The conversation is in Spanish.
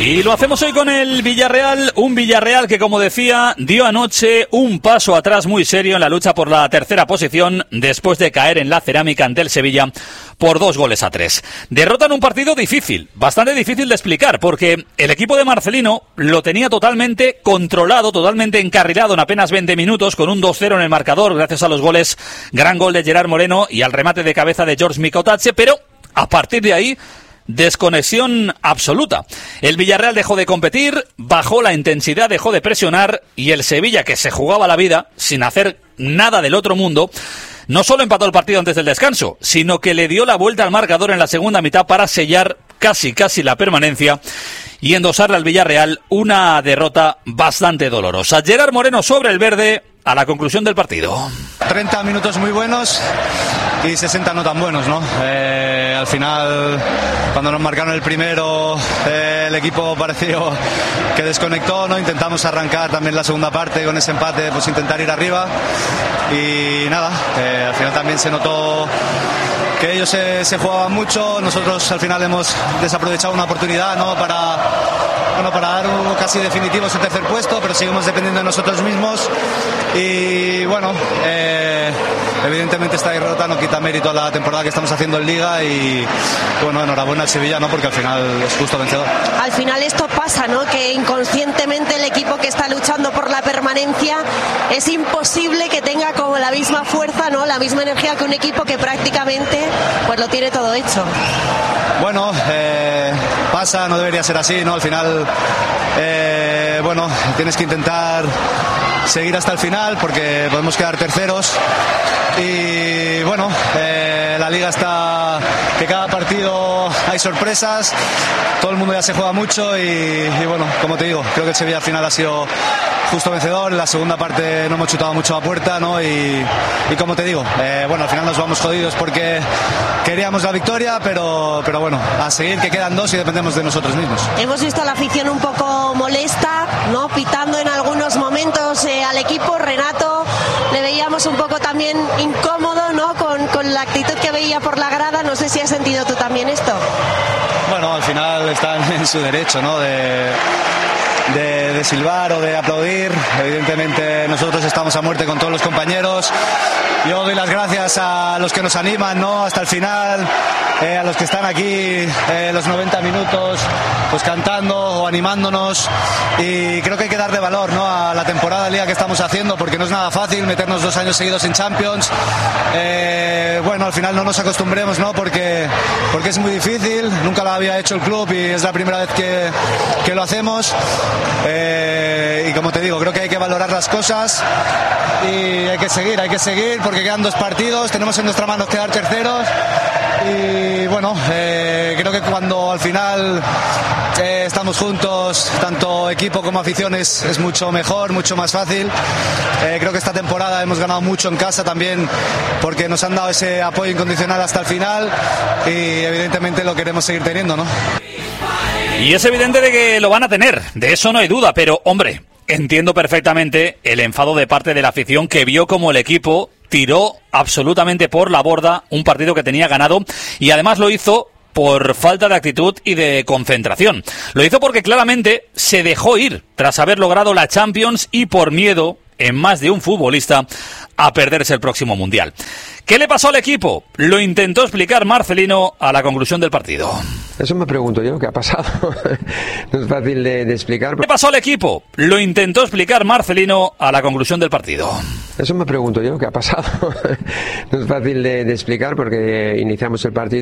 Y lo hacemos hoy con el Villarreal, un Villarreal que, como decía, dio anoche un paso atrás muy serio en la lucha por la tercera posición después de caer en la cerámica ante el Sevilla por 2-3. Derrota en un partido difícil, bastante difícil de explicar, porque el equipo de Marcelino lo tenía totalmente controlado, totalmente encarrilado en apenas 20 minutos, con un 2-0 en el marcador gracias a los goles, gran gol de Gerard Moreno y al remate de cabeza de George Mikotache, pero a partir de ahí, desconexión absoluta. El Villarreal dejó de competir, bajó la intensidad, dejó de presionar, y el Sevilla, que se jugaba la vida sin hacer nada del otro mundo, no solo empató el partido antes del descanso, sino que le dio la vuelta al marcador en la segunda mitad para sellar casi la permanencia y endosarle al Villarreal una derrota bastante dolorosa. Gerard Moreno sobre el verde a la conclusión del partido. 30 minutos muy buenos y 60 no tan buenos, ¿no? Al final, cuando nos marcaron el primero, el equipo pareció que desconectó, ¿no? Intentamos arrancar también la segunda parte con ese empate, pues intentar ir arriba y nada, al final también se notó que ellos se jugaban mucho. Nosotros al final hemos desaprovechado una oportunidad, ¿no? para dar un casi definitivo ese tercer puesto, pero seguimos dependiendo de nosotros mismos y bueno, evidentemente esta derrota no quita mérito a la temporada que estamos haciendo en Liga y bueno, enhorabuena al Sevilla, ¿no? Porque al final es justo vencedor. Al final esto pasa, ¿no? Que inconscientemente el equipo que está luchando por la permanencia es imposible que tenga como la misma fuerza, ¿no? La misma energía que un equipo que prácticamente pues lo tiene todo hecho. Bueno, pasa, no debería ser así, ¿no? Al final, bueno, tienes que intentar seguir hasta el final porque podemos quedar terceros y bueno, la Liga está que cada partido hay sorpresas, todo el mundo ya se juega mucho y bueno, como te digo, creo que el Sevilla al final ha sido justo vencedor. En la segunda parte no hemos chutado mucho a puerta, ¿no? Y como te digo, bueno, al final nos vamos jodidos porque queríamos la victoria, pero bueno, a seguir, que quedan dos y dependemos de nosotros mismos. Hemos visto a la afición un poco molesta, ¿no? Pitando en algunos momentos al equipo. Renato le veíamos un poco también incómodo, ¿no? Con la actitud que veía por la grada. No sé si has sentido tú también esto. Bueno, al final están en su derecho, ¿no? De silbar o de aplaudir. Evidentemente nosotros estamos a muerte con todos los compañeros. Yo doy las gracias a los que nos animan, ¿no? Hasta el final, a los que están aquí los 90 minutos pues cantando o animándonos, y creo que hay que darle valor, ¿no? A la temporada de Liga que estamos haciendo, porque no es nada fácil meternos 2 años seguidos en Champions. Bueno, al final no nos acostumbremos, ¿no? Porque es muy difícil, nunca lo había hecho el club y es la primera vez que lo hacemos. Y como te digo, creo que hay que valorar las cosas y hay que seguir porque quedan 2 partidos, tenemos en nuestras manos quedar terceros y bueno, creo que cuando al final estamos juntos, tanto equipo como afición, es mucho mejor, mucho más fácil. Creo que esta temporada hemos ganado mucho en casa también porque nos han dado ese apoyo incondicional hasta el final y evidentemente lo queremos seguir teniendo, ¿no? Y es evidente de que lo van a tener, de eso no hay duda, pero hombre, entiendo perfectamente el enfado de parte de la afición que vio como el equipo tiró absolutamente por la borda un partido que tenía ganado y además lo hizo por falta de actitud y de concentración. Lo hizo porque claramente se dejó ir tras haber logrado la Champions y por miedo, en más de un futbolista, a perderse el próximo Mundial. ¿Qué le pasó al equipo? Lo intentó explicar Marcelino a la conclusión del partido. Eso me pregunto yo, ¿qué ha pasado? No es fácil de explicar. ¿Qué pasó al equipo? Lo intentó explicar Marcelino a la conclusión del partido. Eso me pregunto yo, ¿qué ha pasado? No es fácil de explicar porque iniciamos el partido